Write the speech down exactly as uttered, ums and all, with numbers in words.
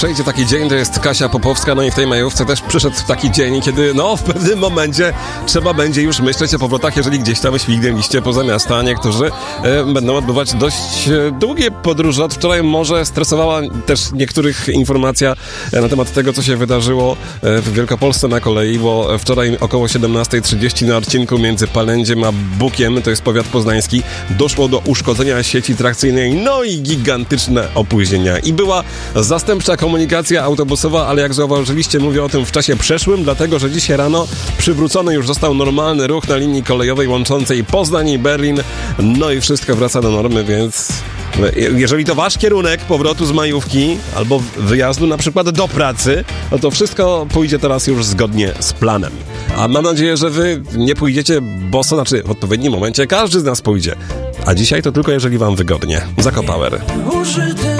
przejdzie taki dzień, to jest Kasia Popowska, no i w tej majówce też przyszedł taki dzień, kiedy no w pewnym momencie trzeba będzie już myśleć o powrotach, jeżeli gdzieś tam śmignęliście poza miasta, a niektórzy e, będą odbywać dość e, długie podróże. Od wczoraj może stresowała też niektórych informacja e, na temat tego, co się wydarzyło e, w Wielkopolsce na kolei, bo wczoraj około siedemnasta trzydzieści na odcinku między Palędziem a Bukiem, to jest powiat poznański, doszło do uszkodzenia sieci trakcyjnej, no i gigantyczne opóźnienia. I była zastępcza komunikacja autobusowa, ale jak zauważyliście, mówię o tym w czasie przeszłym, dlatego, że dzisiaj rano przywrócony już został normalny ruch na linii kolejowej łączącej Poznań i Berlin, no i wszystko wraca do normy, więc jeżeli to wasz kierunek powrotu z majówki albo wyjazdu na przykład do pracy, no to wszystko pójdzie teraz już zgodnie z planem. A mam nadzieję, że wy nie pójdziecie boso, znaczy w odpowiednim momencie każdy z nas pójdzie. A dzisiaj to tylko jeżeli wam wygodnie. Zakopower.